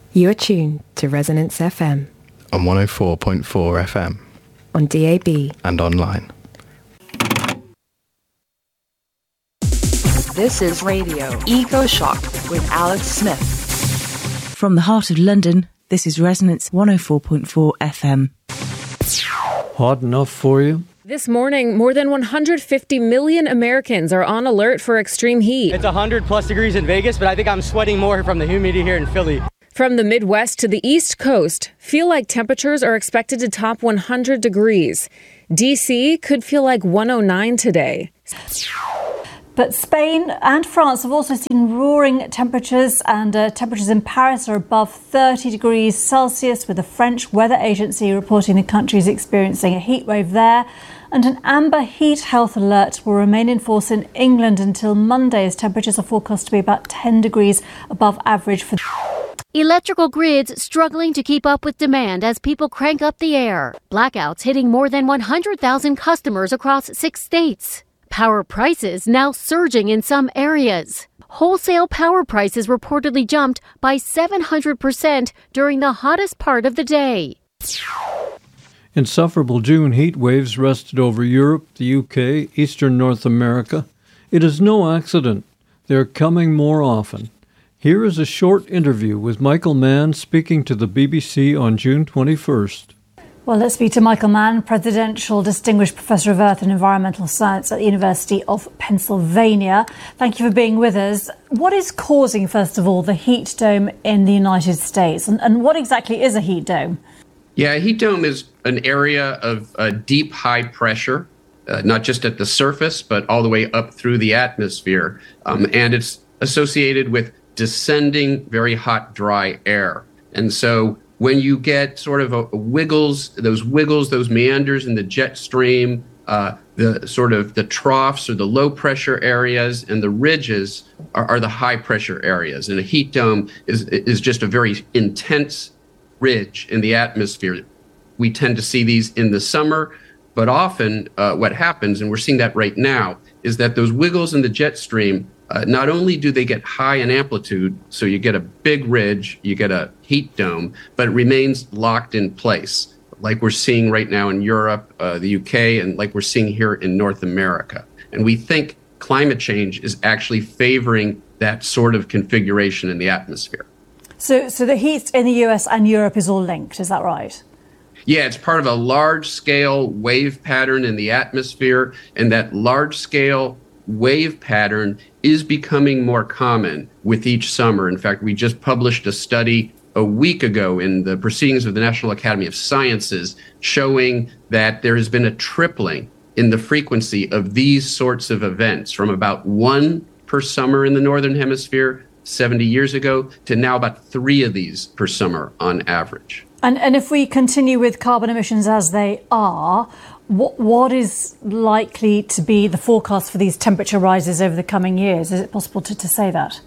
You are tuned to Resonance FM. On 104.4 FM. On DAB. And online. This is Radio Eco Shock with Alex Smith. From the heart of London, this is Resonance 104.4 FM. Hot enough for you? This morning, more than 150 million Americans are on alert for extreme heat. It's 100 plus degrees in Vegas, but I think I'm sweating more from the humidity here in Philly. From the Midwest to the East Coast, feel like temperatures are expected to top 100 degrees. DC could feel like 109 today. But Spain and France have also seen roaring temperatures, and temperatures in Paris are above 30 degrees Celsius, with the French Weather Agency reporting the country is experiencing a heat wave there. And an amber heat health alert will remain in force in England until Monday, as temperatures are forecast to be about 10 degrees above average for Electrical grids struggling to keep up with demand as people crank up the air. Blackouts hitting more than 100,000 customers across 6 states. Power prices now surging in some areas. Wholesale power prices reportedly jumped by 700% during the hottest part of the day. Insufferable June heat waves rested over Europe, the UK, Eastern North America. It is no accident. They're coming more often. Here is a short interview with Michael Mann speaking to the BBC on June 21st. Well, let's speak to Michael Mann, Presidential Distinguished Professor of Earth and Environmental Science at the University of Pennsylvania. Thank you for being with us. What is causing, first of all, the heat dome in the United States? And what exactly is a heat dome? Yeah, a heat dome is an area of deep, high pressure, not just at the surface, but all the way up through the atmosphere. And it's associated with descending, very hot, dry air. And so when you get sort of those meanders in the jet stream, the troughs or the low pressure areas, and the ridges are the high pressure areas. And a heat dome is just a very intense ridge in the atmosphere. We tend to see these in the summer, but often what happens, and we're seeing that right now, is that those wiggles in the jet stream, not only do they get high in amplitude, so you get a big ridge, you get a heat dome, but it remains locked in place, like we're seeing right now in Europe, the UK, and like we're seeing here in North America. And we think climate change is actually favoring that sort of configuration in the atmosphere. So the heat in the US and Europe is all linked, is that right? Yeah, it's part of a large-scale wave pattern in the atmosphere, and that large-scale wave pattern is becoming more common with each summer. In fact, we just published a study a week ago in the Proceedings of the National Academy of Sciences showing that there has been a tripling in the frequency of these sorts of events, from about 1 per summer in the Northern Hemisphere 70 years ago to now about 3 of these per summer on average. And if we continue with carbon emissions as they are, what is likely to be the forecast for these temperature rises over the coming years? Is it possible to say that?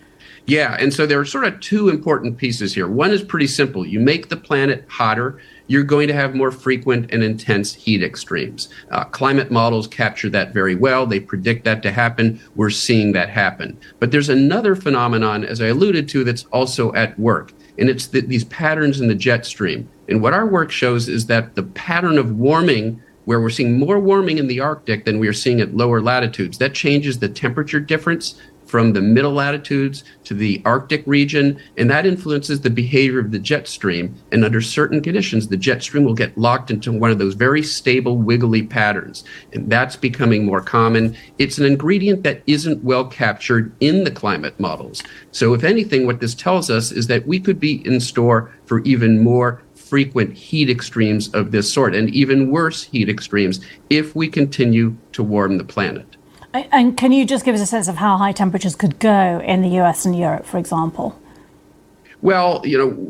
Yeah, and so there are sort of 2 important pieces here. One is pretty simple. You make the planet hotter, you're going to have more frequent and intense heat extremes. Climate models capture that very well. They predict that to happen. We're seeing that happen. But there's another phenomenon, as I alluded to, that's also at work. And it's these patterns in the jet stream. And what our work shows is that the pattern of warming, where we're seeing more warming in the Arctic than we are seeing at lower latitudes, that changes the temperature difference from the middle latitudes to the Arctic region, and that influences the behavior of the jet stream. And under certain conditions, the jet stream will get locked into one of those very stable, wiggly patterns. And that's becoming more common. It's an ingredient that isn't well captured in the climate models. So if anything, what this tells us is that we could be in store for even more frequent heat extremes of this sort, and even worse heat extremes, if we continue to warm the planet. And can you just give us a sense of how high temperatures could go in the US and Europe, for example? Well,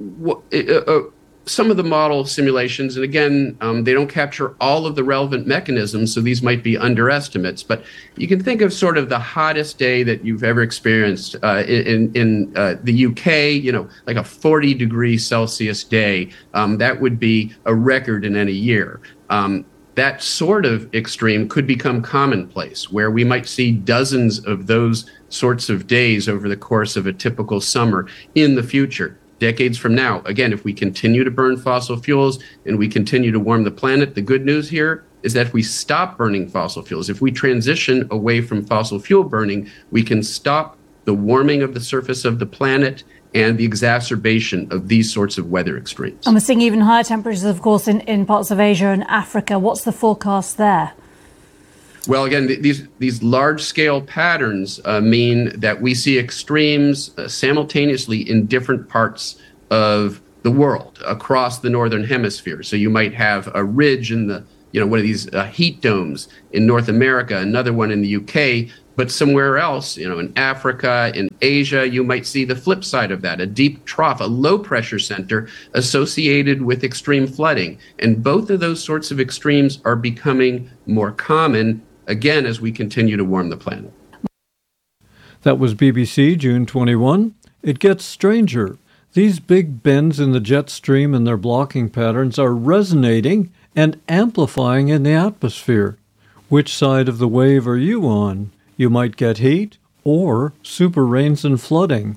some of the model simulations, and again, they don't capture all of the relevant mechanisms, so these might be underestimates, but you can think of sort of the hottest day that you've ever experienced in the UK, like a 40 degrees Celsius day. That would be a record in any year. That sort of extreme could become commonplace, where we might see dozens of those sorts of days over the course of a typical summer in the future. decades from now. Again, if we continue to burn fossil fuels and we continue to warm the planet, the good news here is that if we stop burning fossil fuels, if we transition away from fossil fuel burning, we can stop the warming of the surface of the planet and the exacerbation of these sorts of weather extremes. And we're seeing even higher temperatures, of course, in parts of Asia and Africa. What's the forecast there? Well, again, these large-scale patterns mean that we see extremes simultaneously in different parts of the world across the northern hemisphere. So you might have a ridge in the, one of these heat domes in North America, another one in the UK, but somewhere else, in Africa, in Asia, you might see the flip side of that, a deep trough, a low-pressure center associated with extreme flooding. And both of those sorts of extremes are becoming more common, again, as we continue to warm the planet. That was BBC, June 21. It gets stranger. These big bends in the jet stream and their blocking patterns are resonating and amplifying in the atmosphere. Which side of the wave are you on? You might get heat or super rains and flooding.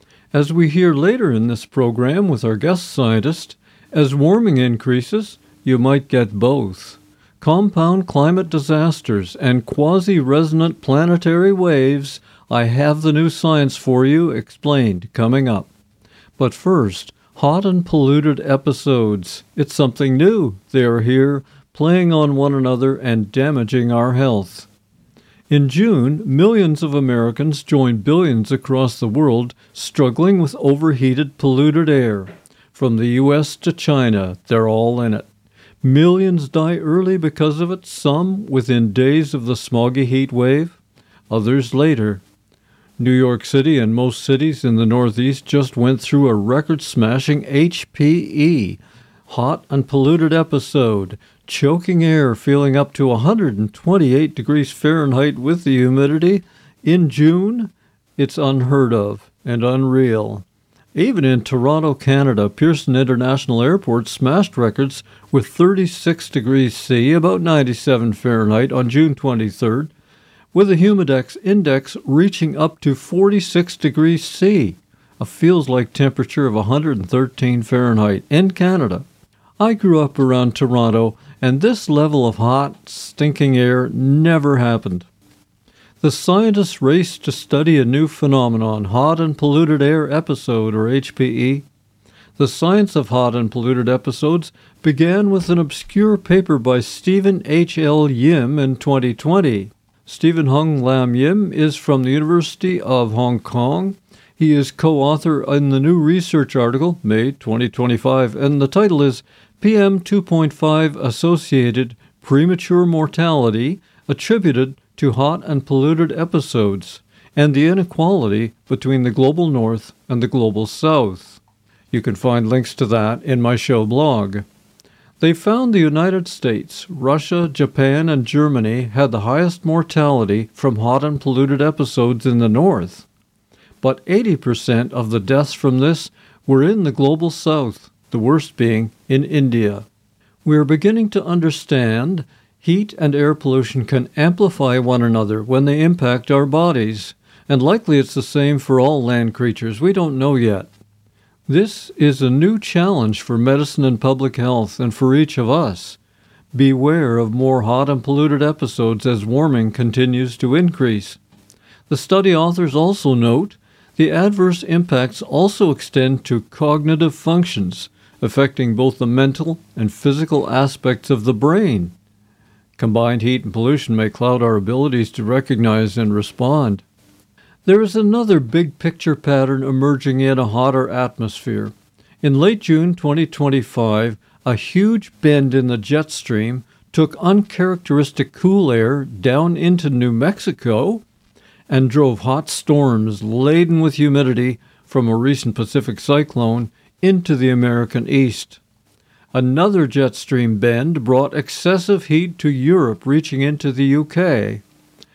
As we hear later in this program with our guest scientist, as warming increases, you might get both. Compound climate disasters and quasi-resonant planetary waves. I have the new science for you explained coming up. But first, hot and polluted episodes. It's something new. They are here, playing on one another and damaging our health. In June, millions of Americans joined billions across the world struggling with overheated, polluted air. From the U.S. to China, they're all in it. Millions die early because of it, some within days of the smoggy heat wave, others later. New York City and most cities in the Northeast just went through a record-smashing HPE, hot and polluted episode, choking air feeling up to 128 degrees Fahrenheit with the humidity. In June, it's unheard of and unreal. Even in Toronto, Canada, Pearson International Airport smashed records with 36 degrees C, about 97 Fahrenheit, on June 23rd, with a humidex index reaching up to 46 degrees C, a feels-like temperature of 113 Fahrenheit in Canada. I grew up around Toronto, and this level of hot, stinking air never happened. The scientists raced to study a new phenomenon, hot and polluted air episode, or HPE. The science of hot and polluted episodes began with an obscure paper by Stephen H.L. Yim in 2020. Stephen Hung Lam Yim is from the University of Hong Kong. He is co-author in the new research article, May 2025, and the title is PM 2.5 Associated Premature Mortality Attributed to Hot and Polluted Episodes, and the Inequality Between the Global North and the Global South. You can find links to that in my show blog. They found the United States, Russia, Japan, and Germany had the highest mortality from hot and polluted episodes in the North. But 80% of the deaths from this were in the Global South, the worst being in India. We are beginning to understand heat and air pollution can amplify one another when they impact our bodies, and likely it's the same for all land creatures. We don't know yet. This is a new challenge for medicine and public health, and for each of us. Beware of more hot and polluted episodes as warming continues to increase. The study authors also note the adverse impacts also extend to cognitive functions, affecting both the mental and physical aspects of the brain. Combined heat and pollution may cloud our abilities to recognize and respond. There is another big picture pattern emerging in a hotter atmosphere. In late June 2025, a huge bend in the jet stream took uncharacteristic cool air down into New Mexico and drove hot storms laden with humidity from a recent Pacific cyclone into the American East. Another jet stream bend brought excessive heat to Europe, reaching into the UK.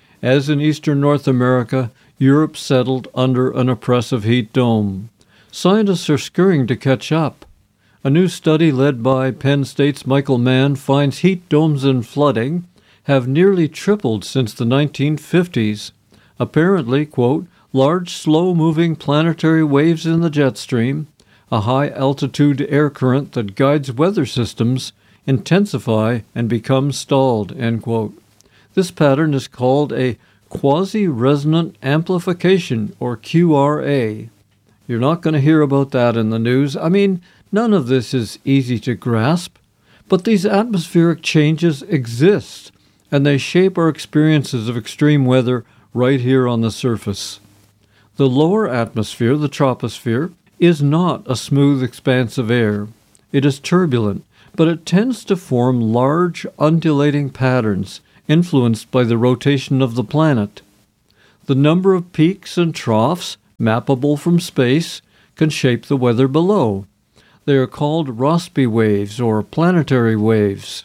As in eastern North America, Europe settled under an oppressive heat dome. Scientists are scurrying to catch up. A new study led by Penn State's Michael Mann finds heat domes and flooding have nearly tripled since the 1950s. Apparently, quote, large, slow-moving planetary waves in the jet stream, a high-altitude air current that guides weather systems, intensify and become stalled, end quote. This pattern is called a quasi-resonant amplification, or QRA. You're not going to hear about that in the news. I mean, none of this is easy to grasp, but these atmospheric changes exist, and they shape our experiences of extreme weather right here on the surface. The lower atmosphere, the troposphere, is not a smooth expanse of air. It is turbulent, but it tends to form large, undulating patterns influenced by the rotation of the planet. The number of peaks and troughs, mappable from space, can shape the weather below. They are called Rossby waves or planetary waves.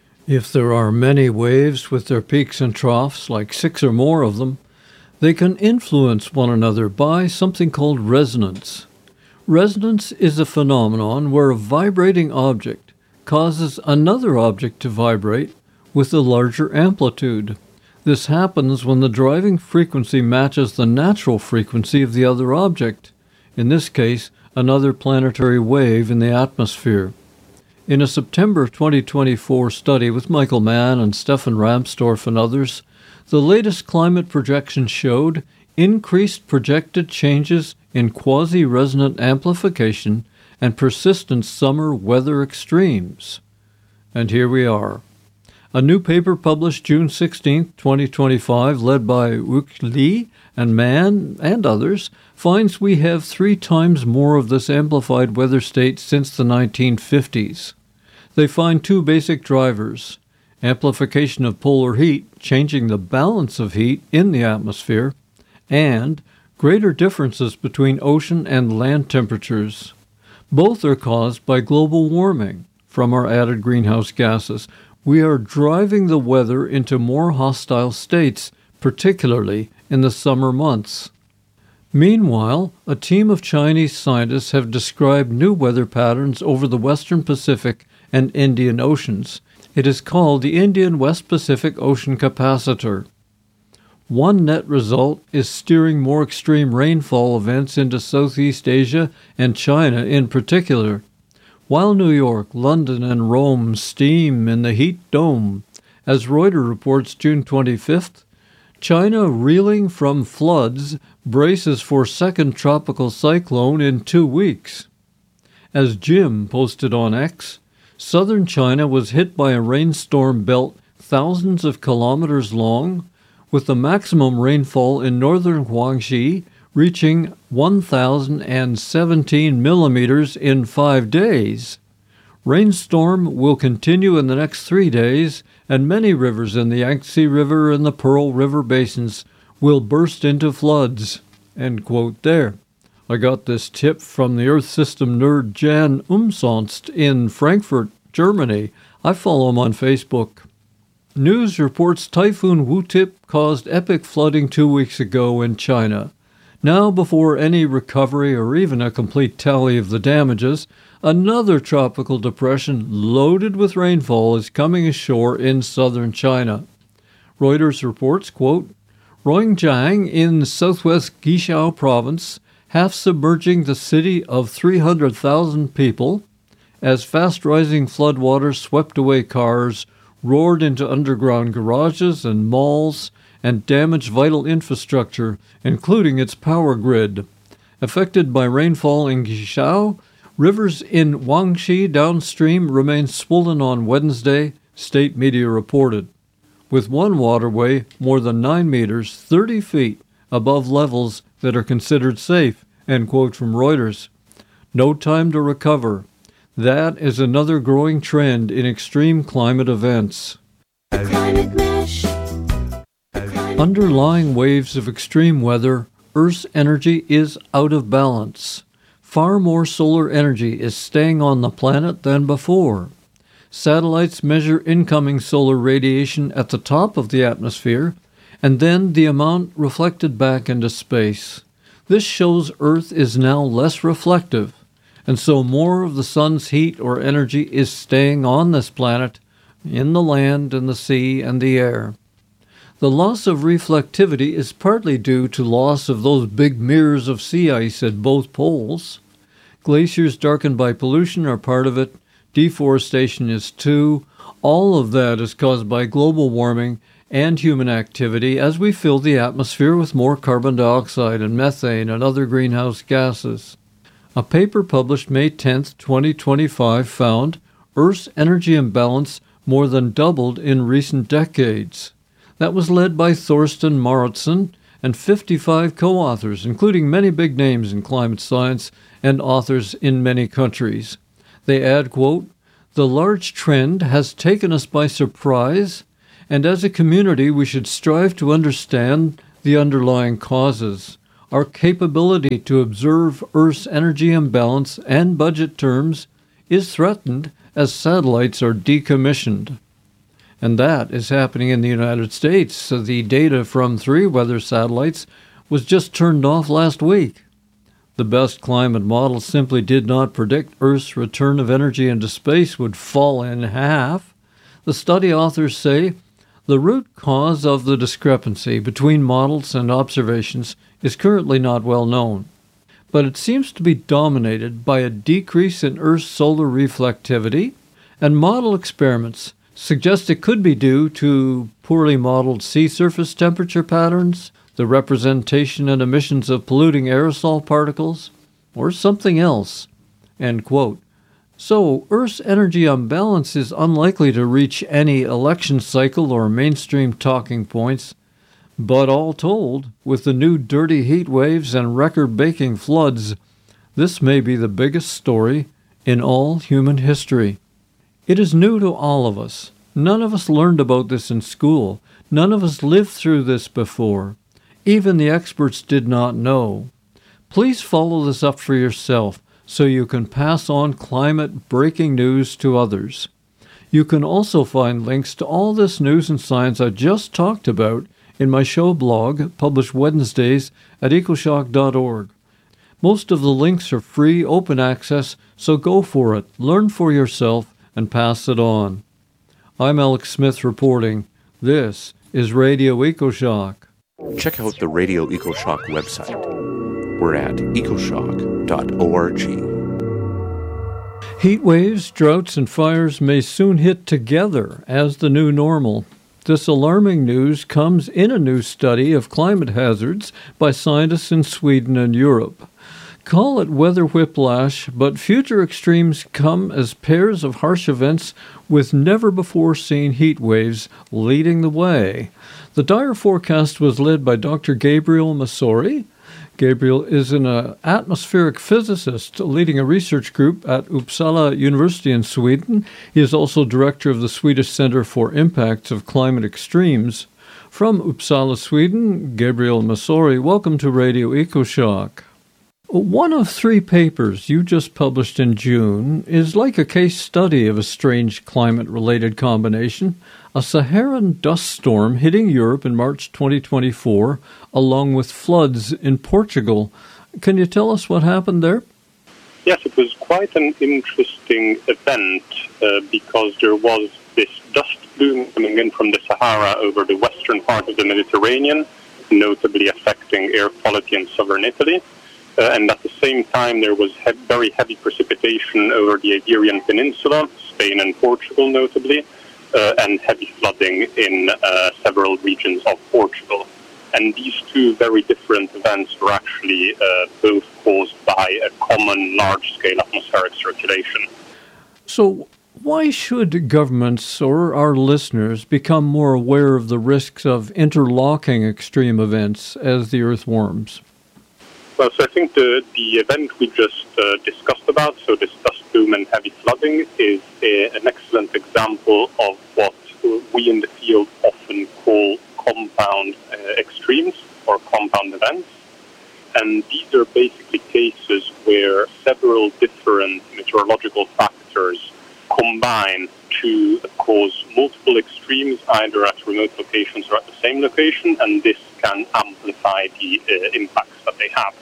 If there are many waves with their peaks and troughs, like 6 or more of them, they can influence one another by something called resonance. Resonance is a phenomenon where a vibrating object causes another object to vibrate with a larger amplitude. This happens when the driving frequency matches the natural frequency of the other object, in this case, another planetary wave in the atmosphere. In a September 2024 study with Michael Mann and Stefan Ramstorff and others, the latest climate projections showed increased projected changes in quasi-resonant amplification and persistent summer weather extremes. And here we are. A new paper published June 16, 2025, led by Wook Lee and Mann and others, finds we have 3 times more of this amplified weather state since the 1950s. They find 2 basic drivers: amplification of polar heat, changing the balance of heat in the atmosphere, and greater differences between ocean and land temperatures. Both are caused by global warming from our added greenhouse gases. We are driving the weather into more hostile states, particularly in the summer months. Meanwhile, a team of Chinese scientists have described new weather patterns over the Western Pacific and Indian Oceans. It is called the Indian West Pacific Ocean Capacitor. One net result is steering more extreme rainfall events into Southeast Asia and China in particular. While New York, London, and Rome steam in the heat dome, as Reuters reports June 25th, China, reeling from floods, braces for second tropical cyclone in 2 weeks. As Jim posted on X, southern China was hit by a rainstorm belt thousands of kilometers long, with the maximum rainfall in northern Guangxi reaching 1,017 millimeters in 5 days. Rainstorm will continue in the next 3 days, and many rivers in the Yangtze River and the Pearl River basins will burst into floods. End quote there. I got this tip from the Earth System nerd Jan Umsonst in Frankfurt, Germany. I follow him on Facebook. News reports Typhoon Wu-Tip caused epic flooding 2 weeks ago in China. Now, before any recovery or even a complete tally of the damages, another tropical depression loaded with rainfall is coming ashore in southern China. Reuters reports, quote, Ruijiang in southwest Guizhou province, half submerging the city of 300,000 people, as fast-rising floodwaters swept away cars, roared into underground garages and malls, and damaged vital infrastructure, including its power grid. Affected by rainfall in Guizhou, rivers in Guangxi downstream remained swollen on Wednesday, state media reported, with one waterway more than 9 meters, 30 feet, above levels that are considered safe, end quote from Reuters. No time to recover. That is another growing trend in extreme climate events. Underlying waves of extreme weather, Earth's energy is out of balance. Far more solar energy is staying on the planet than before. Satellites measure incoming solar radiation at the top of the atmosphere, and then the amount reflected back into space. This shows Earth is now less reflective, and so more of the sun's heat or energy is staying on this planet, in the land and the sea and the air. The loss of reflectivity is partly due to loss of those big mirrors of sea ice at both poles. Glaciers darkened by pollution are part of it. Deforestation is too. All of that is caused by global warming and human activity as we fill the atmosphere with more carbon dioxide and methane and other greenhouse gases. A paper published May 10, 2025 found Earth's energy imbalance more than doubled in recent decades. That was led by Thorsten Mauritsen and 55 co-authors, including many big names in climate science and authors in many countries. They add, quote, "The large trend has taken us by surprise, and as a community we should strive to understand the underlying causes. Our capability to observe Earth's energy imbalance and budget terms is threatened as satellites are decommissioned." And that is happening in the United States. So the data from 3 weather satellites was just turned off last week. The best climate models simply did not predict Earth's return of energy into space would fall in half. The study authors say the root cause of the discrepancy between models and observations is currently not well known, but it seems to be dominated by a decrease in Earth's solar reflectivity, and model experiments suggest it could be due to poorly modeled sea surface temperature patterns, the representation and emissions of polluting aerosol particles, or something else. End quote. So, Earth's energy imbalance is unlikely to reach any election cycle or mainstream talking points, but all told, with the new dirty heat waves and record-breaking floods, this may be the biggest story in all human history. It is new to all of us. None of us learned about this in school. None of us lived through this before. Even the experts did not know. Please follow this up for yourself so you can pass on climate breaking news to others. You can also find links to all this news and science I just talked about in my show blog, published Wednesdays at ecoshock.org. Most of the links are free, open access, so go for it, learn for yourself, and pass it on. I'm Alex Smith reporting. This is Radio EcoShock. Check out the Radio EcoShock website. We're at ecoshock.org. Heat waves, droughts, and fires may soon hit together as the new normal. This alarming news comes in a new study of climate hazards by scientists in Sweden and Europe. Call it weather whiplash, but future extremes come as pairs of harsh events with never-before-seen heat waves leading the way. The dire forecast was led by Dr. Gabriel Masori. Gabriel is an atmospheric physicist leading a research group at Uppsala University in Sweden. He is also director of the Swedish Center for Impacts of Climate Extremes. From Uppsala, Sweden, Gabriel Masori, welcome to Radio EcoShock. One of 3 papers you just published in June is like a case study of a strange climate-related combination, a Saharan dust storm hitting Europe in March 2024, along with floods in Portugal. Can you tell us what happened there? Yes, it was quite an interesting event because there was this dust plume coming in from the Sahara over the western part of the Mediterranean, notably affecting air quality in southern Italy. And at the same time, there was very heavy precipitation over the Iberian Peninsula, Spain and Portugal notably, and heavy flooding in several regions of Portugal. And these 2 very different events were actually both caused by a common large-scale atmospheric circulation. So why should governments or our listeners become more aware of the risks of interlocking extreme events as the Earth warms? Well, so I think the event we just discussed about, so this dust plume and heavy flooding, is an excellent example of what we in the field often call compound extremes or compound events. And these are basically cases where several different meteorological factors combine to cause multiple extremes, either at remote locations or at the same location, and this can amplify the impacts that they have.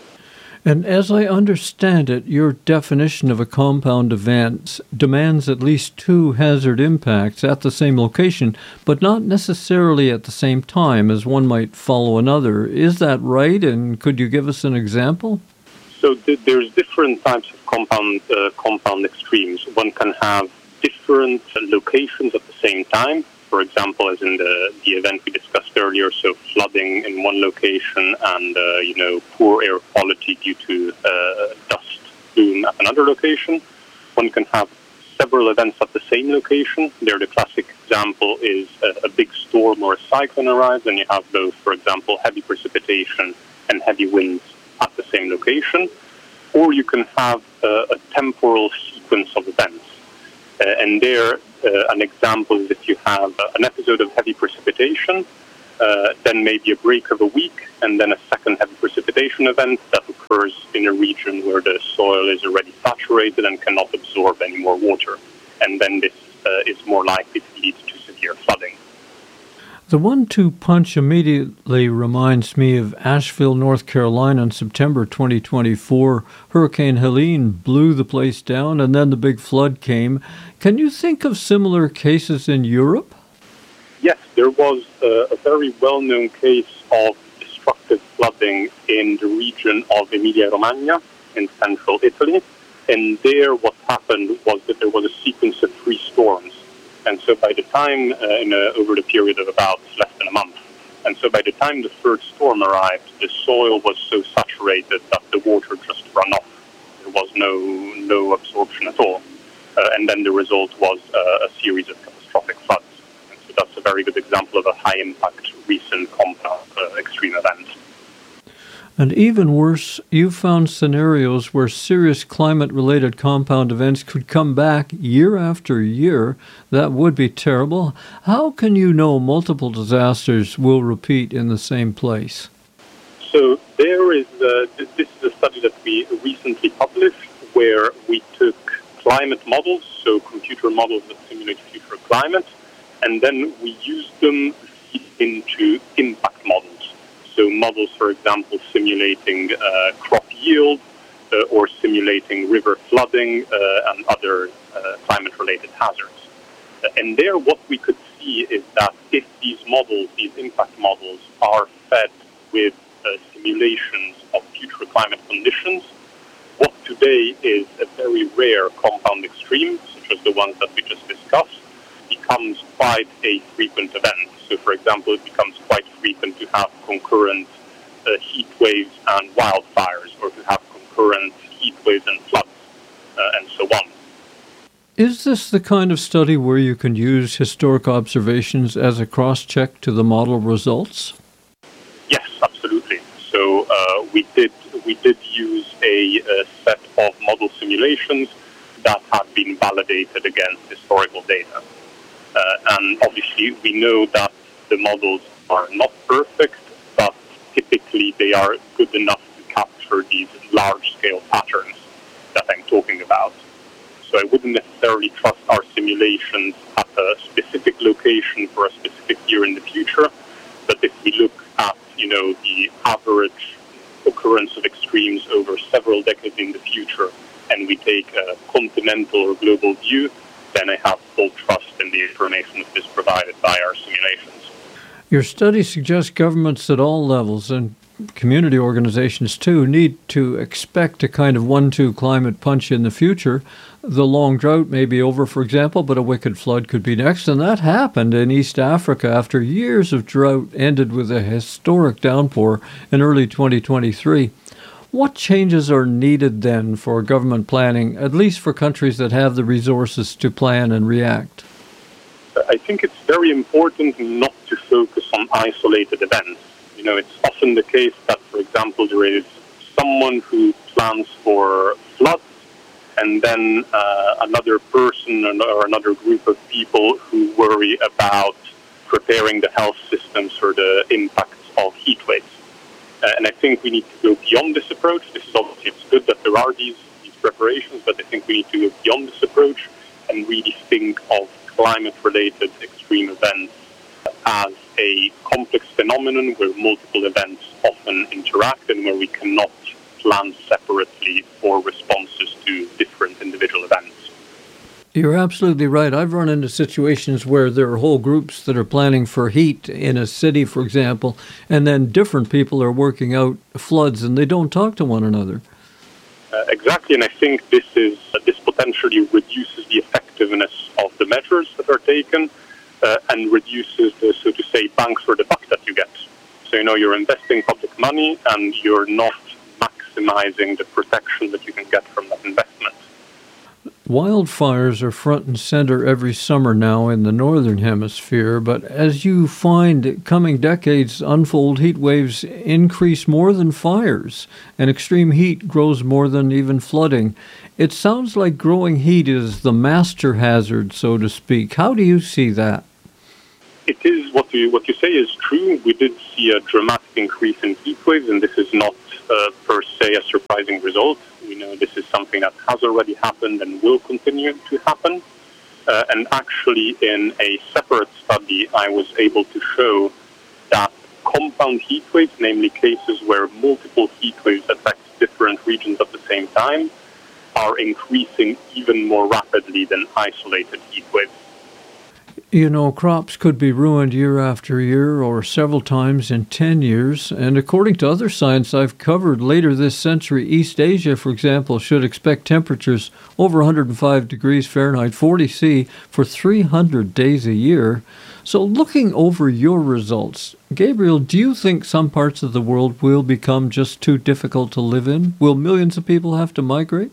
And as I understand it, your definition of a compound event demands at least 2 hazard impacts at the same location, but not necessarily at the same time as one might follow another. Is that right? And could you give us an example? So there's different types of compound extremes. One can have different locations at the same time. For example, as in the event we discussed earlier, so flooding in one location and poor air quality due to dust plume at another location. One can have several events at the same location. There, the classic example is a big storm or a cyclone arrives, and you have both, for example, heavy precipitation and heavy winds at the same location. Or you can have a temporal sequence of events. And there, an example is if you have an episode of heavy precipitation, then maybe a break of a week, and then a second heavy precipitation event that occurs in a region where the soil is already saturated and cannot absorb any more water. And then this is more likely to lead to severe flooding. The 1-2 punch immediately reminds me of Asheville, North Carolina in September 2024. Hurricane Helene blew the place down, and then the big flood came. Can you think of similar cases in Europe? Yes, there was a very well-known case of destructive flooding in the region of Emilia-Romagna in central Italy. And there what happened was that there was a sequence of 3 storms. And so by the time, over the period of about less than a month, and so by the time the 3rd storm arrived, the soil was so saturated that the water just ran off. There was no absorption at all. And then the result was a series of catastrophic floods. And so that's a very good example of a high-impact recent compound extreme event. And even worse, you found scenarios where serious climate-related compound events could come back year after year. That would be terrible. How can you know multiple disasters will repeat in the same place? So there is this is a study that we recently published where we took climate models, so computer models that simulate future climate, and then we used them into impact models. So models, for example, simulating crop yield or simulating river flooding and other climate-related hazards. And there what we could see is that if these models, these impact models, are fed with simulations of future climate conditions, what today is a very rare compound extreme, such as the ones that we just discussed, becomes quite a frequent event. So, for example, it becomes quite frequent to have concurrent heat waves and wildfires, or to have concurrent heat waves and floods, and so on. Is this the kind of study where you can use historic observations as a cross-check to the model results? Yes, absolutely. So we did use a set of model simulations that had been validated against historical data. And obviously, we know that the models are not perfect, but typically they are good enough to capture these large-scale patterns that I'm talking about. So I wouldn't necessarily trust our simulations at a specific location for a specific year in the future, but if we look at, the average occurrence of extremes over several decades in the future, and we take a continental or global view, then I have full trust in the information that is provided by our simulations. Your study suggests governments at all levels, and community organizations too, need to expect a kind of 1-2 climate punch in the future. The long drought may be over, for example, but a wicked flood could be next, and that happened in East Africa after years of drought ended with a historic downpour in early 2023. What changes are needed then for government planning, at least for countries that have the resources to plan and react? I think it's very important not to focus on isolated events. It's often the case that, for example, there is someone who plans for floods, and then another person or another group of people who worry about preparing the health systems for the impacts of heat waves. And I think we need to go beyond this approach. This is obviously, it's good that there are these preparations, but I think we need to go beyond this approach and really think of climate-related extreme events as a complex phenomenon where multiple events often interact and where we cannot plan separately for responses to different individual events. You're absolutely right. I've run into situations where there are whole groups that are planning for heat in a city, for example, and then different people are working out floods and they don't talk to one another. Exactly, and I think this potentially reduces the effectiveness of the measures that are taken and reduces the, so to say, bang for the buck that you get. So, you're investing public money and you're not maximizing the protection that you can get from that investment. Wildfires are front and center every summer now in the northern hemisphere, but as you find coming decades unfold, heat waves increase more than fires, and extreme heat grows more than even flooding. It sounds like growing heat is the master hazard, so to speak. How do you see that? It is what you say is true. We did see a dramatic increase in heat waves, and this is not per se a surprising result. We know this is something that has already happened and will continue to happen. And actually, in a separate study, I was able to show that compound heat waves, namely cases where multiple heat waves affect different regions at the same time, are increasing even more rapidly than isolated heat waves. Crops could be ruined year after year or several times in 10 years. And according to other science I've covered, later this century, East Asia, for example, should expect temperatures over 105 degrees Fahrenheit, 40 C, for 300 days a year. So looking over your results, Gabriel, do you think some parts of the world will become just too difficult to live in? Will millions of people have to migrate?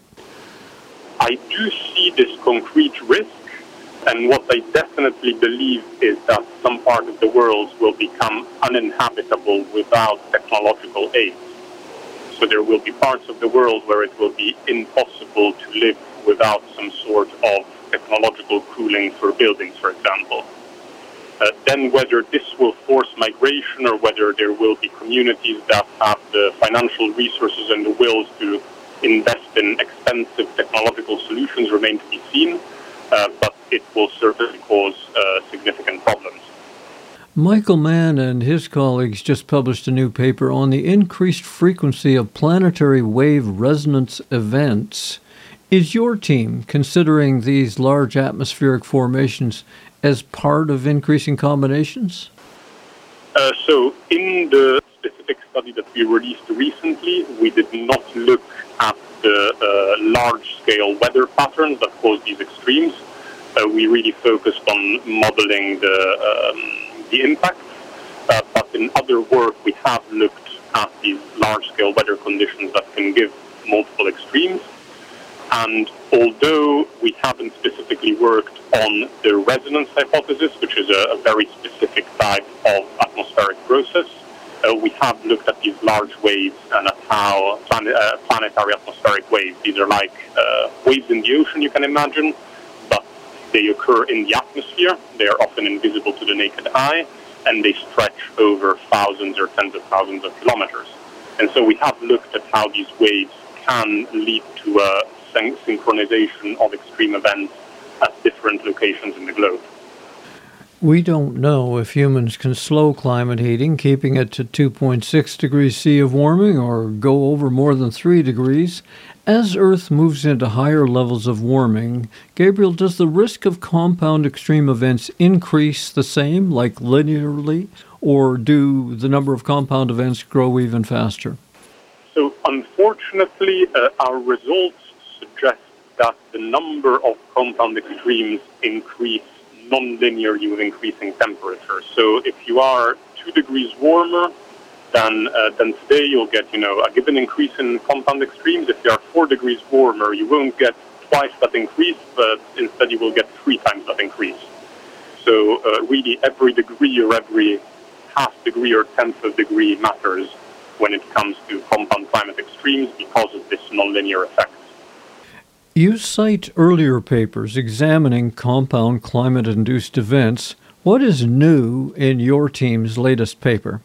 I do see this concrete risk. And what I definitely believe is that some part of the world will become uninhabitable without technological aid. So there will be parts of the world where it will be impossible to live without some sort of technological cooling for buildings, for example. Then whether this will force migration or whether there will be communities that have the financial resources and the wills to invest in expensive technological solutions remain to be seen. But it will certainly cause significant problems. Michael Mann and his colleagues just published a new paper on the increased frequency of planetary wave resonance events. Is your team considering these large atmospheric formations as part of increasing combinations? So in the specific study that we released recently, we did not look at the large-scale weather patterns that cause these extremes. We really focused on modeling the impact. But in other work, we have looked at these large-scale weather conditions that can give multiple extremes. And although we haven't specifically worked on the resonance hypothesis, which is a very specific type of atmospheric process, we have looked at these large waves and at how planetary atmospheric waves, these are like waves in the ocean, you can imagine, but they occur in the atmosphere. They are often invisible to the naked eye, and they stretch over thousands or tens of thousands of kilometers. And so we have looked at how these waves can lead to a synchronization of extreme events at different locations in the globe. We don't know if humans can slow climate heating, keeping it to 2.6 degrees C of warming, or go over more than 3 degrees. As Earth moves into higher levels of warming, Gabriel, does the risk of compound extreme events increase the same, like linearly, or do the number of compound events grow even faster? So unfortunately, our results suggest that the number of compound extremes increase non-linearly with increasing temperature. So if you are 2 degrees warmer than today, you'll get, a given increase in compound extremes. If you are 4 degrees warmer, you won't get twice that increase, but instead you will get 3 times that increase. So really every degree or every half degree or tenth of degree matters when it comes to compound climate extremes because of this nonlinear effect. You cite earlier papers examining compound climate-induced events. What is new in your team's latest paper?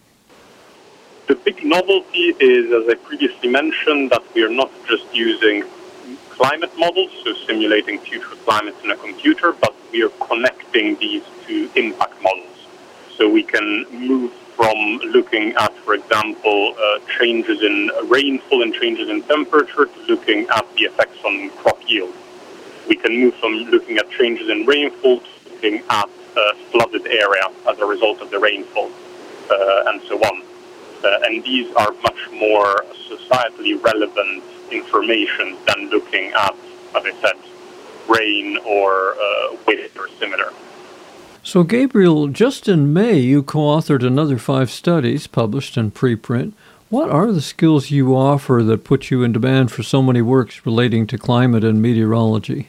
The big novelty is, as I previously mentioned, that we are not just using climate models, so simulating future climates in a computer, but we are connecting these to impact models. So we can move from looking at, for example, changes in rainfall and changes in temperature to looking at the effects on crop yield. We can move from looking at changes in rainfall to looking at flooded area as a result of the rainfall, and so on. And these are much more societally relevant information than looking at, as I said, rain or wind or similar. So, Gabriel, just in May, you co-authored another 5 studies published in preprint. What are the skills you offer that put you in demand for so many works relating to climate and meteorology?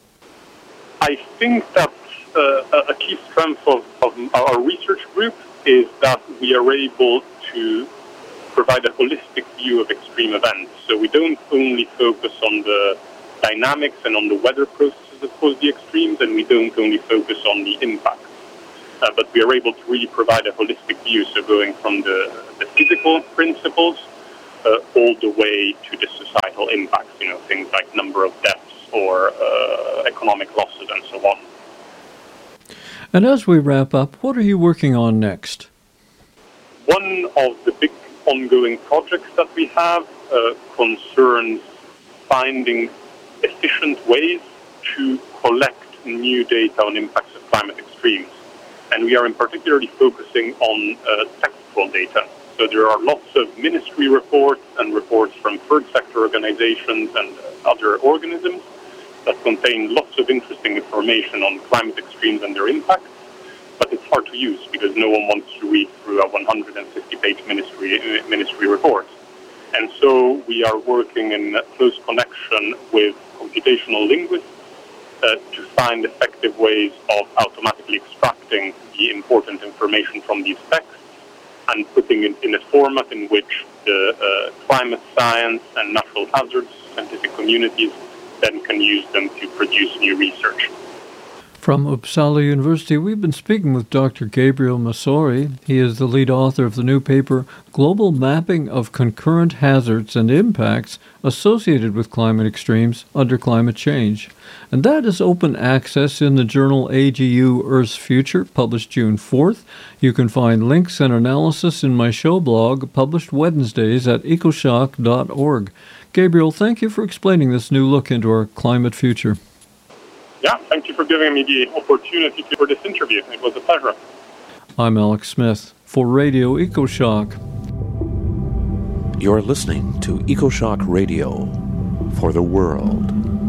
I think that a key strength of our research group is that we are able to provide a holistic view of extreme events. So we don't only focus on the dynamics and on the weather processes that cause the extremes, and we don't only focus on the impacts. But we are able to really provide a holistic view, so going from the physical principles all the way to the societal impacts, things like number of deaths or economic losses and so on. And as we wrap up, what are you working on next? One of the big ongoing projects that we have concerns finding efficient ways to collect new data on impacts of climate extremes. And we are in particularly focusing on textual data. So there are lots of ministry reports and reports from third sector organizations and other organisms that contain lots of interesting information on climate extremes and their impacts, but it's hard to use because no one wants to read through a 150-page ministry report. And so we are working in close connection with computational linguists to find effective ways of automatically extracting the important information from these texts and putting it in a format in which the climate science and natural hazards scientific communities then can use them to produce new research. From Uppsala University, we've been speaking with Dr. Gabriel Masori. He is the lead author of the new paper, Global Mapping of Concurrent Hazards and Impacts Associated with Climate Extremes Under Climate Change. And that is open access in the journal AGU Earth's Future, published June 4th. You can find links and analysis in my show blog, published Wednesdays at ecoshock.org. Gabriel, thank you for explaining this new look into our climate future. Yeah, thank you for giving me the opportunity for this interview. It was a pleasure. I'm Alex Smith for Radio EcoShock. You're listening to EcoShock Radio for the world.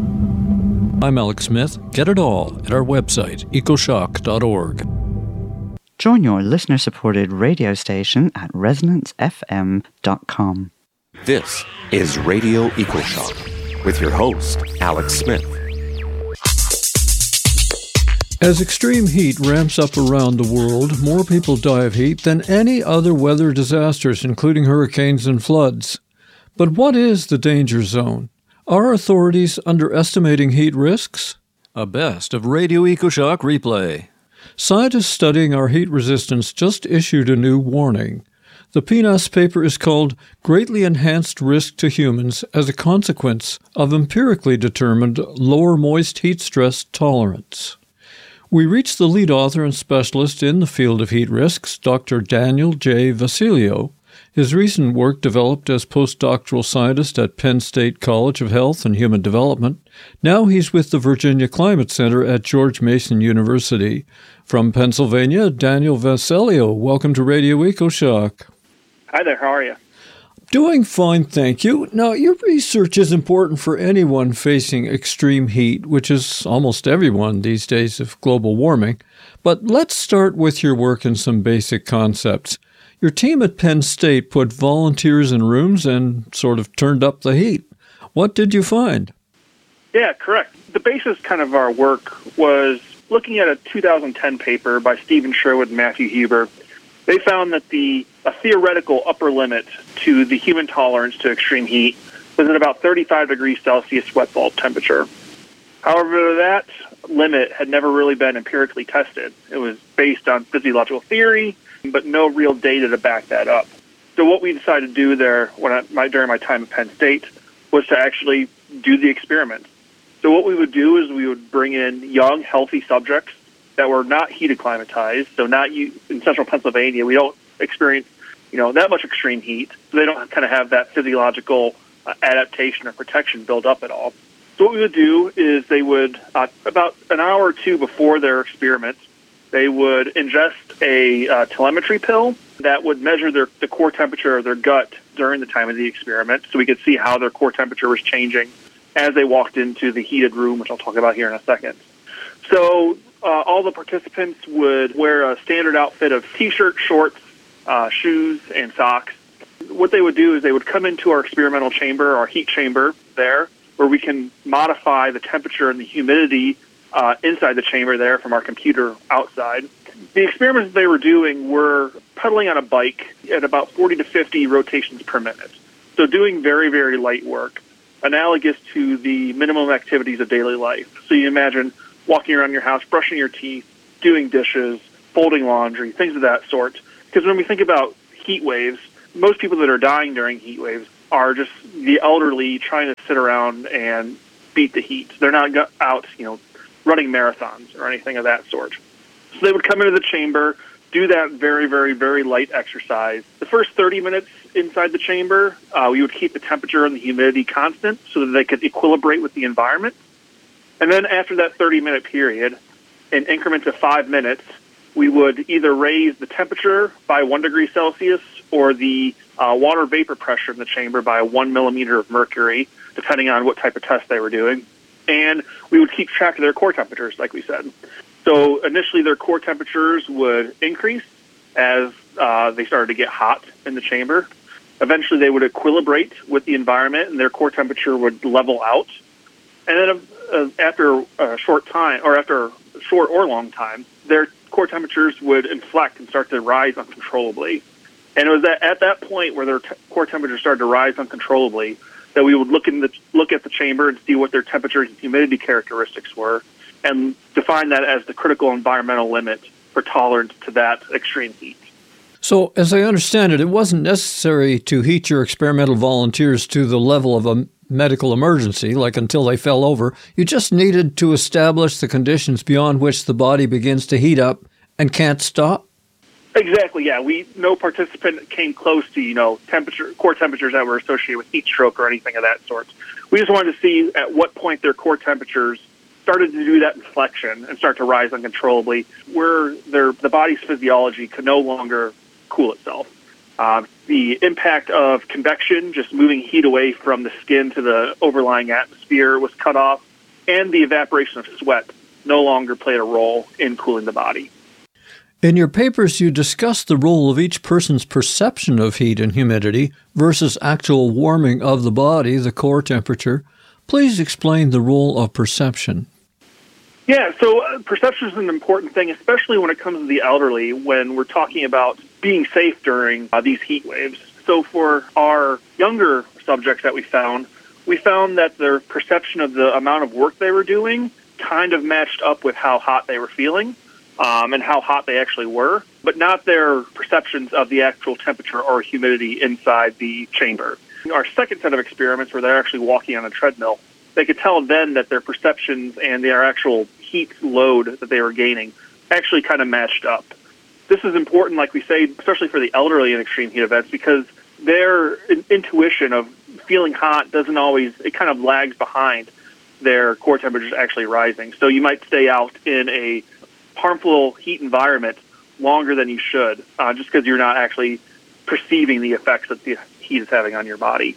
I'm Alex Smith. Get it all at our website, ecoshock.org. Join your listener-supported radio station at resonancefm.com. This is Radio EcoShock with your host, Alex Smith. As extreme heat ramps up around the world, more people die of heat than any other weather disasters, including hurricanes and floods. But what is the danger zone? Are authorities underestimating heat risks? A best of Radio EcoShock replay. Scientists studying our heat resistance just issued a new warning. The PNAS paper is called Greatly Enhanced Risk to Humans as a Consequence of Empirically Determined Lower Moist Heat Stress Tolerance. We reached the lead author and specialist in the field of heat risks, Dr. Daniel J. Vasilio. His recent work developed as postdoctoral scientist at Penn State College of Health and Human Development. Now he's with the Virginia Climate Center at George Mason University. From Pennsylvania, Daniel Vasilio, welcome to Radio EcoShock. Hi there, how are you? Doing fine, thank you. Now, your research is important for anyone facing extreme heat, which is almost everyone these days of global warming. But let's start with your work and some basic concepts. Your team at Penn State put volunteers in rooms and sort of turned up the heat. What did you find? Yeah, correct. The basis kind of our work was looking at a 2010 paper by Stephen Sherwood and Matthew Huber. They found that a theoretical upper limit to the human tolerance to extreme heat was at about 35 degrees Celsius wet bulb temperature. However, that limit had never really been empirically tested. It was based on physiological theory, but no real data to back that up. So what we decided to do there during my time at Penn State was to actually do the experiment. So what we would do is we would bring in young, healthy subjects that were not heat acclimatized. So not in central Pennsylvania, we don't experience that much extreme heat. So they don't kind of have that physiological adaptation or protection built up at all. So what we would do is they would, about an hour or two before their experiments, They would ingest a telemetry pill that would measure the core temperature of their gut during the time of the experiment, so we could see how their core temperature was changing as they walked into the heated room, which I'll talk about here in a second. So all the participants would wear a standard outfit of T-shirt, shorts, shoes, and socks. What they would do is they would come into our experimental chamber, our heat chamber there, where we can modify the temperature and the humidity inside the chamber there from our computer outside. The experiments they were doing were pedaling on a bike at about 40 to 50 rotations per minute. So doing very, very light work, analogous to the minimum activities of daily life. So you imagine walking around your house, brushing your teeth, doing dishes, folding laundry, things of that sort. Because when we think about heat waves, most people that are dying during heat waves are just the elderly trying to sit around and beat the heat. They're not out, running marathons or anything of that sort. So they would come into the chamber, do that very, very, very light exercise. The first 30 minutes inside the chamber, we would keep the temperature and the humidity constant so that they could equilibrate with the environment. And then after that 30-minute period, in increments of 5 minutes, we would either raise the temperature by 1 degree Celsius or the water vapor pressure in the chamber by 1 millimeter of mercury, depending on what type of test they were doing. And we would keep track of their core temperatures, like we said. So initially their core temperatures would increase as they started to get hot in the chamber. Eventually they would equilibrate with the environment and their core temperature would level out. And then after a short time, or after a short or long time, their core temperatures would inflect and start to rise uncontrollably. And it was at that point where their core temperature started to rise uncontrollably that we would look at the chamber and see what their temperature and humidity characteristics were, and define that as the critical environmental limit for tolerance to that extreme heat. So, as I understand it, it wasn't necessary to heat your experimental volunteers to the level of a medical emergency, like until they fell over. You just needed to establish the conditions beyond which the body begins to heat up and can't stop? Exactly, yeah. No participant came close to, core temperatures that were associated with heat stroke or anything of that sort. We just wanted to see at what point their core temperatures started to do that inflection and start to rise uncontrollably, where the body's physiology could no longer cool itself. The impact of convection, just moving heat away from the skin to the overlying atmosphere, was cut off, and the evaporation of sweat no longer played a role in cooling the body. In your papers, you discuss the role of each person's perception of heat and humidity versus actual warming of the body, the core temperature. Please explain the role of perception. Yeah, so perception is an important thing, especially when it comes to the elderly, when we're talking about being safe during these heat waves. So for our younger subjects that we found that their perception of the amount of work they were doing kind of matched up with how hot they were feeling. And how hot they actually were, but not their perceptions of the actual temperature or humidity inside the chamber. Our second set of experiments, where they're actually walking on a treadmill, they could tell then that their perceptions and their actual heat load that they were gaining actually kind of matched up. This is important, like we say, especially for the elderly in extreme heat events, because their intuition of feeling hot it kind of lags behind their core temperatures actually rising. So you might stay out in a harmful heat environment longer than you should, just because you're not actually perceiving the effects that the heat is having on your body.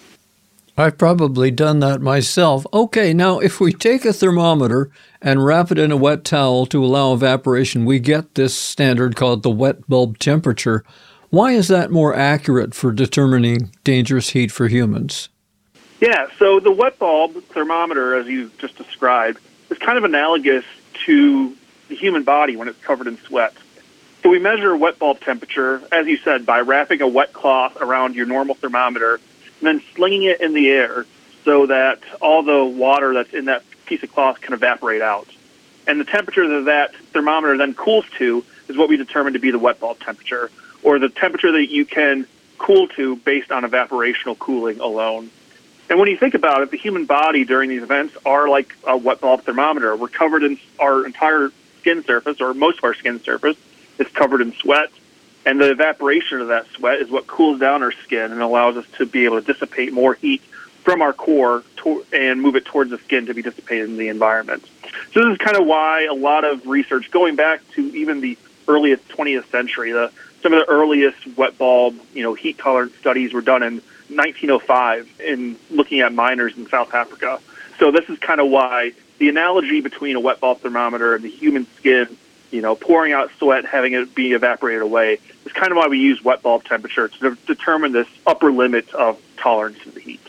I've probably done that myself. Okay, now if we take a thermometer and wrap it in a wet towel to allow evaporation, we get this standard called the wet bulb temperature. Why is that more accurate for determining dangerous heat for humans? Yeah, so the wet bulb thermometer, as you just described, is kind of analogous to the human body when it's covered in sweat. So we measure wet bulb temperature, as you said, by wrapping a wet cloth around your normal thermometer and then slinging it in the air so that all the water that's in that piece of cloth can evaporate out. And the temperature that thermometer then cools to is what we determine to be the wet bulb temperature, or the temperature that you can cool to based on evaporational cooling alone. And when you think about it, the human body during these events are like a wet bulb thermometer. We're covered in our entire skin surface, or most of our skin surface, is covered in sweat, and the evaporation of that sweat is what cools down our skin and allows us to be able to dissipate more heat from our core and move it towards the skin to be dissipated in the environment. So this is kind of why a lot of research, going back to even the earliest 20th century, some of the earliest wet bulb, heat tolerance studies were done in 1905 in looking at miners in South Africa. So this is kind of why the analogy between a wet bulb thermometer and the human skin, pouring out sweat, having it be evaporated away, is kind of why we use wet bulb temperature to determine this upper limit of tolerance to the heat.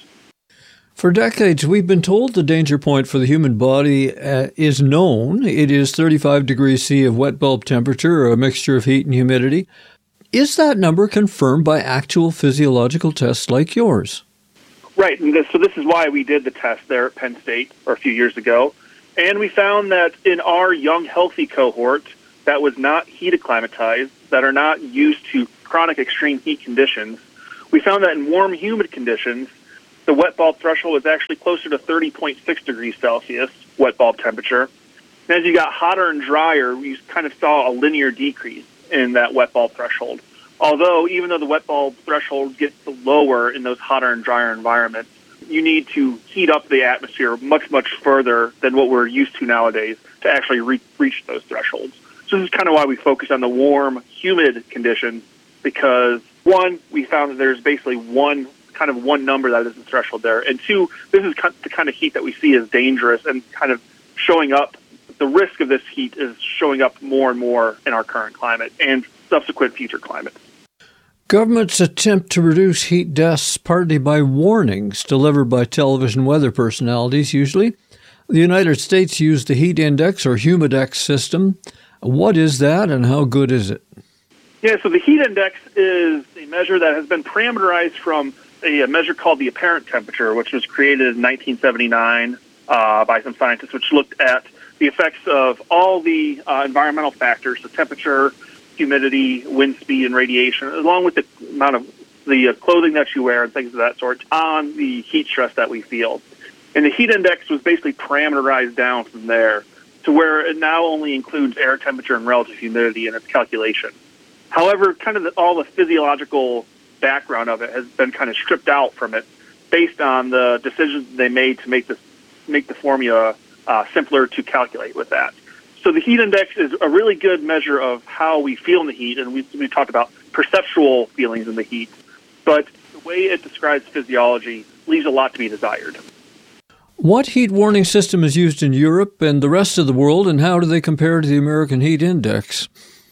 For decades, we've been told the danger point for the human body is known. It is 35 degrees C of wet bulb temperature, or a mixture of heat and humidity. Is that number confirmed by actual physiological tests like yours? Right, and so this is why we did the test there at Penn State a few years ago. And we found that in our young, healthy cohort that was not heat acclimatized, that are not used to chronic extreme heat conditions, we found that in warm, humid conditions, the wet bulb threshold was actually closer to 30.6 degrees Celsius, wet bulb temperature. And as you got hotter and drier, you kind of saw a linear decrease in that wet bulb threshold. Although, even though the wet bulb threshold gets lower in those hotter and drier environments, you need to heat up the atmosphere much, much further than what we're used to nowadays to actually reach those thresholds. So this is kind of why we focus on the warm, humid conditions, because, one, we found that there's basically one number that is the threshold there, and two, this is the kind of heat that we see as dangerous and kind of showing up. The risk of this heat is showing up more and more in our current climate and subsequent future climates. Governments attempt to reduce heat deaths partly by warnings delivered by television weather personalities, usually. The United States used the heat index or Humidex system. What is that and how good is it? Yeah, so the heat index is a measure that has been parameterized from a measure called the apparent temperature, which was created in 1979 by some scientists, which looked at the effects of all the environmental factors, the temperature, humidity, wind speed, and radiation, along with the amount of the clothing that you wear and things of that sort, on the heat stress that we feel. And the heat index was basically parameterized down from there to where it now only includes air temperature and relative humidity in its calculation. However, kind of all the physiological background of it has been kind of stripped out from it based on the decisions they made to make the formula simpler to calculate with that. So the heat index is a really good measure of how we feel in the heat, and we talked about perceptual feelings in the heat, but the way it describes physiology leaves a lot to be desired. What heat warning system is used in Europe and the rest of the world, and how do they compare to the American Heat Index?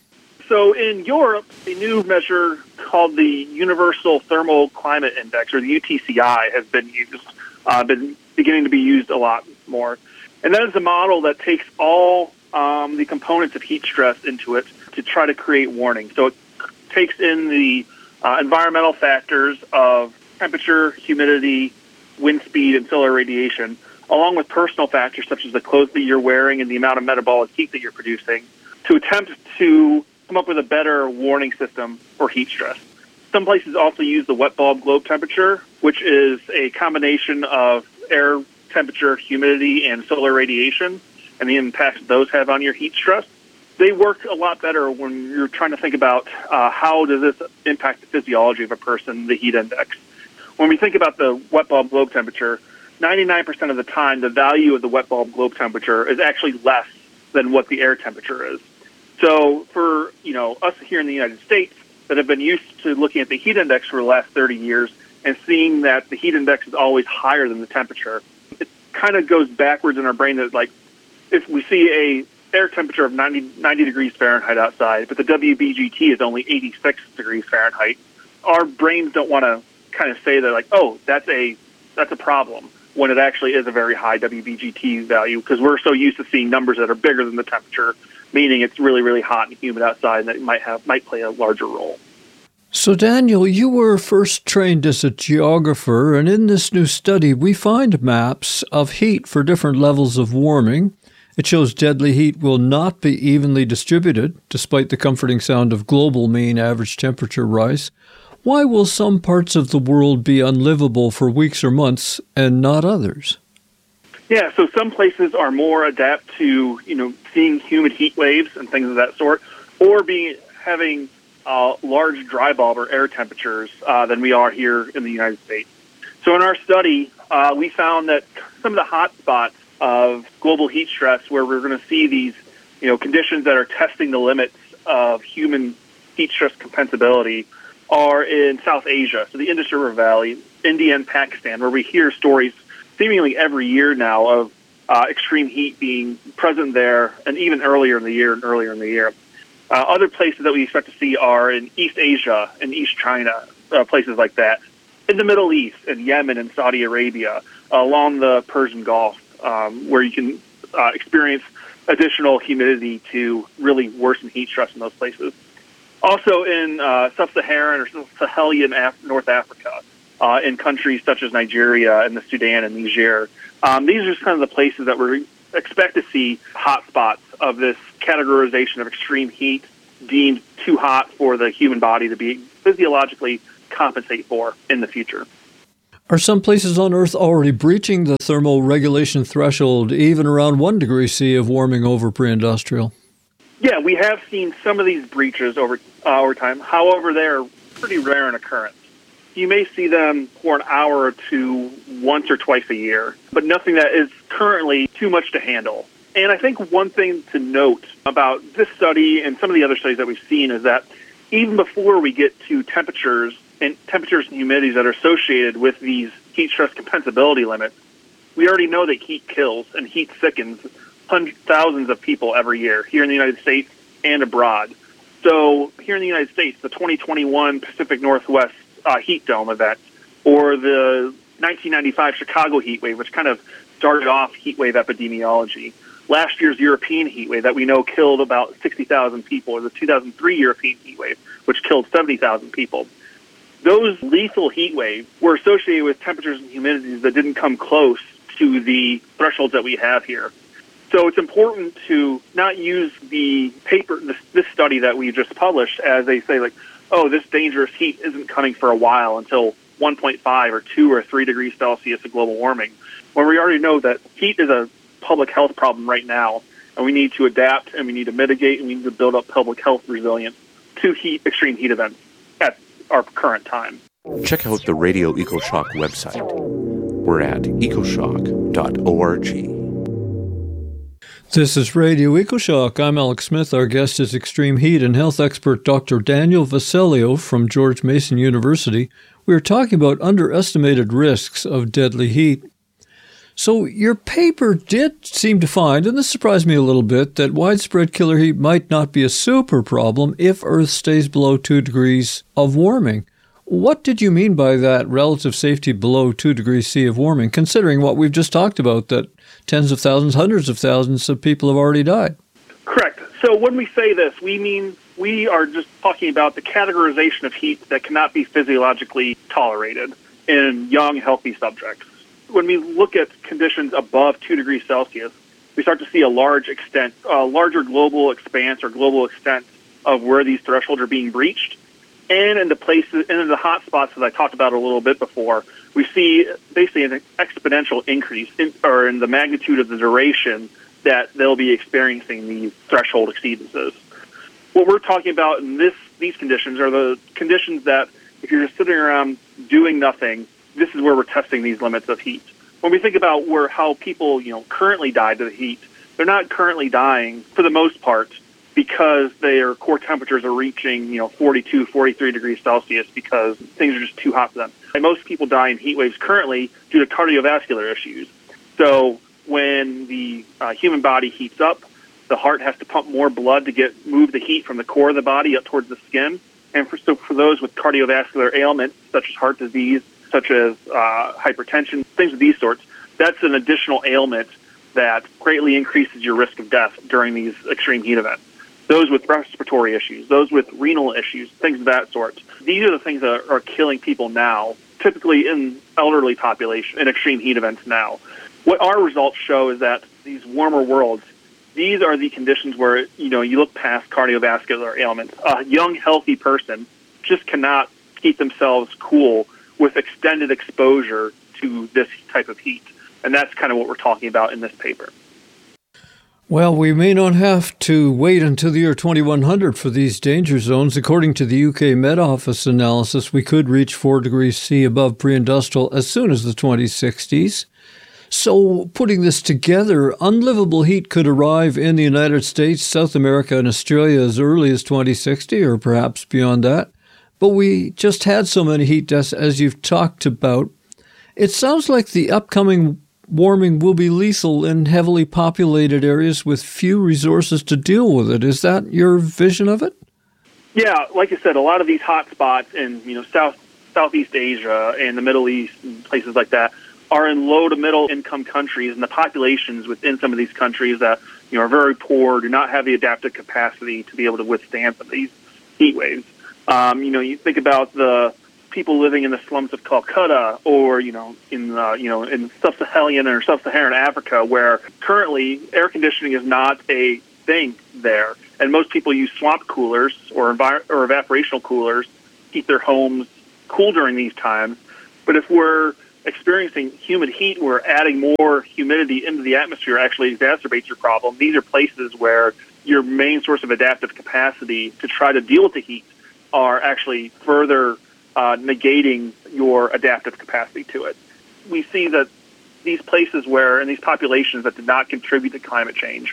So in Europe, a new measure called the Universal Thermal Climate Index, or the UTCI, has been used, been beginning to be used a lot more. And that is a model that takes all the components of heat stress into it to try to create warning. So it takes in the environmental factors of temperature, humidity, wind speed, and solar radiation, along with personal factors such as the clothes that you're wearing and the amount of metabolic heat that you're producing, to attempt to come up with a better warning system for heat stress. Some places also use the wet bulb globe temperature, which is a combination of air temperature, humidity, and solar radiation, and the impacts those have on your heat stress. They work a lot better when you're trying to think about how does this impact the physiology of a person, the heat index. When we think about the wet bulb globe temperature, 99% of the time, the value of the wet bulb globe temperature is actually less than what the air temperature is. So for us here in the United States that have been used to looking at the heat index for the last 30 years and seeing that the heat index is always higher than the temperature, it kind of goes backwards in our brain that, like, if we see a air temperature of 90 degrees Fahrenheit outside, but the WBGT is only 86 degrees Fahrenheit, our brains don't want to kind of say that, like, oh, that's a problem, when it actually is a very high WBGT value, because we're so used to seeing numbers that are bigger than the temperature, meaning it's really, really hot and humid outside, and that it might play a larger role. So, Daniel, you were first trained as a geographer, and in this new study, we find maps of heat for different levels of warming. It shows deadly heat will not be evenly distributed, despite the comforting sound of global mean average temperature rise. Why will some parts of the world be unlivable for weeks or months and not others? Yeah, so some places are more adapt to, seeing humid heat waves and things of that sort, or having large dry bulb or air temperatures than we are here in the United States. So in our study, we found that some of the hot spots of global heat stress, where we're going to see these, conditions that are testing the limits of human heat stress compensability, are in South Asia, so the Indus River Valley, India and Pakistan, where we hear stories seemingly every year now of extreme heat being present there, and even earlier in the year. Other places that we expect to see are in East Asia and East China, places like that. In the Middle East, in Yemen and Saudi Arabia, along the Persian Gulf, where you can experience additional humidity to really worsen heat stress in those places. Also in sub-Saharan or Sahelian North Africa, in countries such as Nigeria and the Sudan and Niger. These are just kind of the places that we expect to see hotspots of this categorization of extreme heat deemed too hot for the human body to be physiologically compensate for in the future. Are some places on Earth already breaching the thermal regulation threshold, even around 1 degree C of warming over pre-industrial? Yeah, we have seen some of these breaches over time. However, they're pretty rare in occurrence. You may see them for an hour or two once or twice a year, but nothing that is currently too much to handle. And I think one thing to note about this study and some of the other studies that we've seen is that even before we get to temperatures and humidities that are associated with these heat stress compensability limits, we already know that heat kills and heat sickens thousands of people every year here in the United States and abroad. So here in the United States, the 2021 Pacific Northwest heat dome event, or the 1995 Chicago heat wave, which kind of started off heat wave epidemiology. Last year's European heat wave that we know killed about 60,000 people, or the 2003 European heat wave, which killed 70,000 people. Those lethal heat waves were associated with temperatures and humidities that didn't come close to the thresholds that we have here. So it's important to not use the paper, this study that we just published, as they say, like, oh, this dangerous heat isn't coming for a while until 1.5 or 2 or 3 degrees Celsius of global warming, when we already know that heat is a public health problem right now, and we need to adapt, and we need to mitigate, and we need to build up public health resilience to extreme heat events at our current time. Check out the Radio EcoShock website. We're at ecoshock.org. This is Radio EcoShock. I'm Alex Smith. Our guest is extreme heat and health expert Dr. Daniel Vassilio from George Mason University. We are talking about underestimated risks of deadly heat. So your paper did seem to find, and this surprised me a little bit, that widespread killer heat might not be a super problem if Earth stays below 2 degrees of warming. What did you mean by that relative safety below 2 degrees C of warming, considering what we've just talked about, that tens of thousands, hundreds of thousands of people have already died? Correct. So when we say this, we mean we are just talking about the categorization of heat that cannot be physiologically tolerated in young, healthy subjects. When we look at conditions above 2 degrees Celsius, we start to see a larger global expanse or global extent of where these thresholds are being breached. And in the places, and in the hot spots that I talked about a little bit before, we see basically an exponential increase in the magnitude of the duration that they'll be experiencing these threshold exceedances. What we're talking about in these conditions are the conditions that if you're just sitting around doing nothing, this is where we're testing these limits of heat. When we think about how people currently die to the heat, they're not currently dying for the most part because their core temperatures are reaching 42, 43 degrees Celsius because things are just too hot for them. And most people die in heat waves currently due to cardiovascular issues. So when the human body heats up, the heart has to pump more blood to move the heat from the core of the body up towards the skin. And for those with cardiovascular ailments, such as heart disease, such as hypertension, things of these sorts, that's an additional ailment that greatly increases your risk of death during these extreme heat events. Those with respiratory issues, those with renal issues, things of that sort. These are the things that are killing people now, typically in elderly population, in extreme heat events now. What our results show is that these warmer worlds, these are the conditions where, you look past cardiovascular ailments. A young, healthy person just cannot keep themselves cool with extended exposure to this type of heat. And that's kind of what we're talking about in this paper. Well, we may not have to wait until the year 2100 for these danger zones. According to the UK Met Office analysis, we could reach 4 degrees C above pre-industrial as soon as the 2060s. So, putting this together, unlivable heat could arrive in the United States, South America, and Australia as early as 2060, or perhaps beyond that. But we just had so many heat deaths, as you've talked about. It sounds like the upcoming warming will be lethal in heavily populated areas with few resources to deal with it. Is that your vision of it? Yeah, like I said, a lot of these hot spots in Southeast Asia and the Middle East and places like that are in low to middle income countries, and the populations within some of these countries that are very poor, do not have the adaptive capacity to be able to withstand some of these heat waves. You think about the people living in the slums of Calcutta, or in sub-Saharan Africa, where currently air conditioning is not a thing there, and most people use swamp coolers or evaporational coolers to keep their homes cool during these times. But if we're experiencing humid heat, where adding more humidity into the atmosphere actually exacerbates your problem. These are places where your main source of adaptive capacity to try to deal with the heat are actually further negating your adaptive capacity to it. We see that these places and these populations that did not contribute to climate change